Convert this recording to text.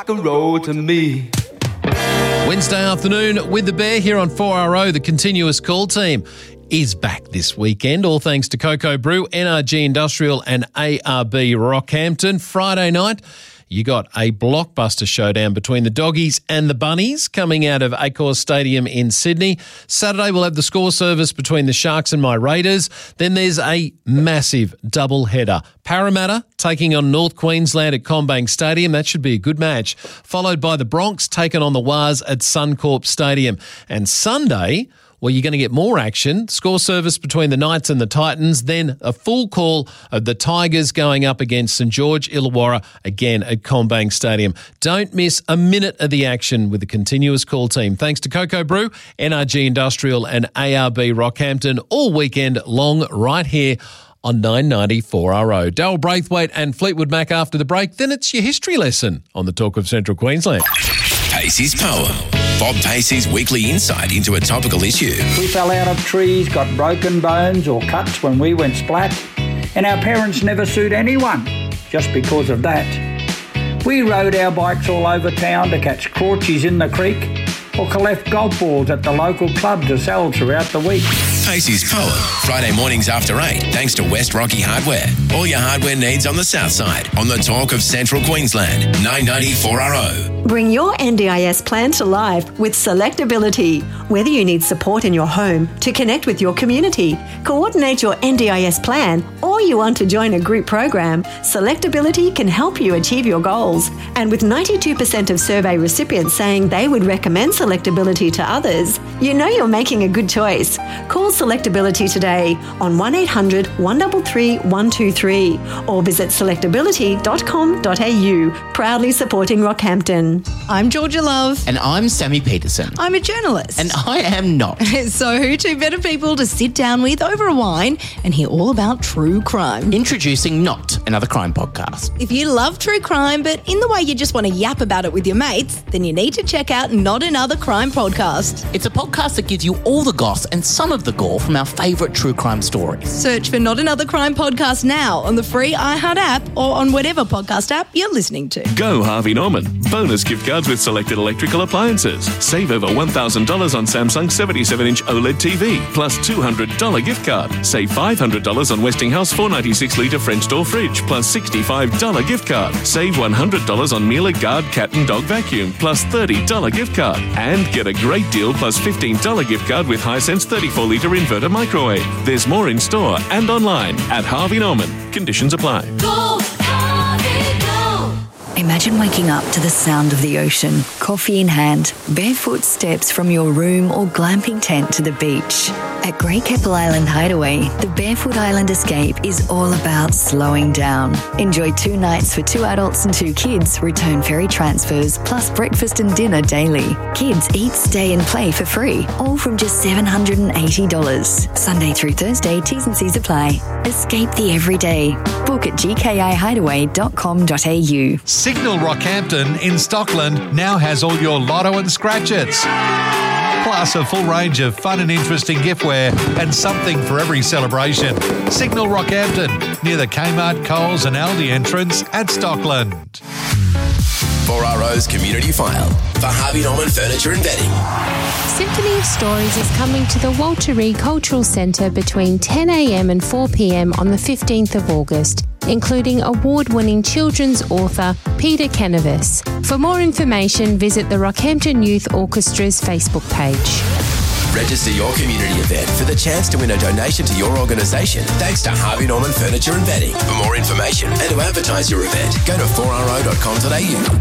and roll to me. Wednesday afternoon with the Bear here on 4RO. The continuous call team is back this weekend, all thanks to Cocoa Brew, NRG Industrial and ARB Rockhampton. Friday night, you got a blockbuster showdown between the Doggies and the Bunnies coming out of Accor Stadium in Sydney. Saturday, we'll have the score service between the Sharks and my Raiders. Then there's a massive double header. Parramatta taking on North Queensland at CommBank Stadium. That should be a good match. Followed by the Bronx taking on the Waz at Suncorp Stadium. And Sunday, well, you're going to get more action. Score service between the Knights and the Titans. Then a full call of the Tigers going up against St George Illawarra again at CommBank Stadium. Don't miss a minute of the action with the continuous call team. Thanks to Cocoa Brew, NRG Industrial and ARB Rockhampton all weekend long right here on 990 4RO. Daryl Braithwaite and Fleetwood Mac after the break. Then it's your history lesson on the Talk of Central Queensland. Pacey's Poem. Bob Pacey's weekly insight into a topical issue. We fell out of trees, got broken bones or cuts when we went splat, and our parents never sued anyone just because of that. We rode our bikes all over town to catch crawchies in the creek or collect golf balls at the local club to sell throughout the week. Pacey's Poem. Friday mornings after 8, thanks to West Rocky Hardware. All your hardware needs on the south side, on the Talk of Central Queensland. 990 4RO. Bring your NDIS plan to life with Selectability. Whether you need support in your home to connect with your community, coordinate your NDIS plan, or you want to join a group program, Selectability can help you achieve your goals. And with 92% of survey recipients saying they would recommend Selectability to others, you know you're making a good choice. Call Selectability today on 1800 133 123 or visit selectability.com.au. Proudly supporting Rockhampton. I'm Georgia Love. And I'm Sammy Peterson. I'm a journalist. And I am not. So who two better people to sit down with over a wine and hear all about true crime? Introducing Not Another Crime Podcast. If you love true crime, but in the way you just want to yap about it with your mates, then you need to check out Not Another Crime Podcast. It's a podcast that gives you all the goss and some of the gore from our favourite true crime stories. Search for Not Another Crime Podcast now on the free iHeart app or on whatever podcast app you're listening to. Go Harvey Norman. Bonus gift cards with selected electrical appliances. Save over $1,000 on Samsung 77-inch OLED TV, plus $200 gift card. Save $500 on Westinghouse 496-litre French door fridge, plus $65 gift card. Save $100 on Miele Guard cat and dog vacuum, plus $30 gift card. And get a great deal plus $15 gift card with Hisense 34-litre inverter microwave. There's more in store and online at Harvey Norman. Conditions apply. Go, Harvey, go. Imagine waking up to the sound of the ocean, coffee in hand, barefoot steps from your room or glamping tent to the beach. At Grey Keppel Island Hideaway, the Barefoot Island Escape is all about slowing down. Enjoy 2 nights for 2 adults and 2 kids, return ferry transfers, plus breakfast and dinner daily. Kids eat, stay and play for free, all from just $780. Sunday through Thursday, T's and C's apply. Escape the everyday. Book at gkihideaway.com.au. Signal Rockhampton in Stockland now has all your lotto and scratch-its. Plus a full range of fun and interesting giftware and something for every celebration. Signal Rockhampton, near the Kmart, Coles and Aldi entrance at Stockland. 4RO's Community File for Harvey Norman Furniture and Bedding. Symphony of Stories is coming to the Walter Reed Cultural Centre between 10 a.m. and 4 p.m. on the 15th of August, including award-winning children's author Peter Canavas. For more information, visit the Rockhampton Youth Orchestra's Facebook page. Register your community event for the chance to win a donation to your organisation thanks to Harvey Norman Furniture and Bedding. For more information and to advertise your event, go to 4RO.com.au.